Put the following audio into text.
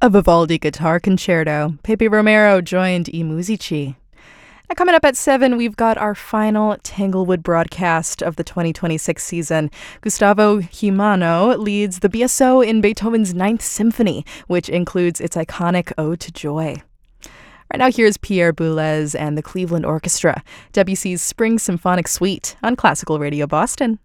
A Vivaldi guitar concerto. Pepe Romero joined I Musici. Now, coming up at 7, we've got our final Tanglewood broadcast of the 2026 season. Gustavo Gimano leads the BSO in Beethoven's Ninth Symphony, which includes its iconic Ode to Joy. Right now, here's Pierre Boulez and the Cleveland Orchestra, Debussy's Spring Symphonic Suite on Classical Radio Boston.